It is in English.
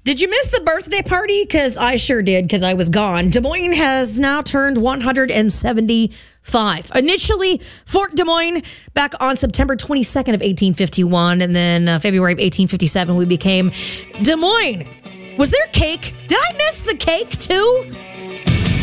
Did you miss the birthday party? Because I sure did, because I was gone. Des Moines has now turned 175. Initially, Fort Des Moines back on September 22nd of 1851, and then February of 1857, we became Des Moines. Was there cake? Did I miss the cake too?